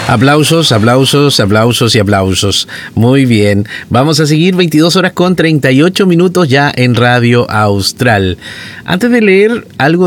Aplausos, aplausos, aplausos y aplausos. Muy bien. Vamos a seguir 22 horas con 38 minutos ya en Radio Austral. Antes de leer algo